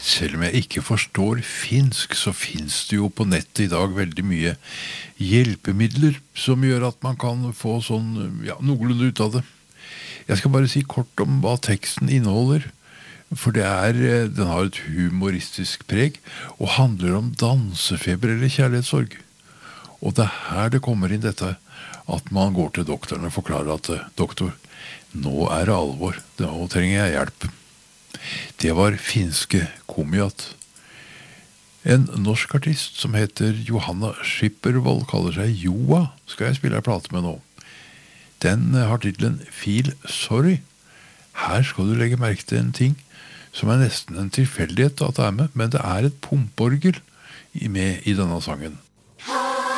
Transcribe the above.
Selv om jeg ikke forstår finsk, så finnes det jo på nettet i dag veldig mye hjelpemidler som gjør at man kan få sånn, ja, noenlunde ut av det. Jeg skal bare si kort om hva teksten inneholder, for den har et humoristisk preg og handler om dansefeber eller kjærlighetssorg. Og det er her det kommer inn dette at man går til doktoren og forklarer at doktor, nå er det alvor, nå trenger jeg hjelp. Det var finske Komiat. En norsk artist som heter Johanna Schippervold, kaller seg Joa, skal jeg spille en plate med nå. Den har titlen Feel Sorry. Her skal du legge merke til en ting som er nesten en tilfeldighet at det er med, men det er et pumporgel med i denne sangen.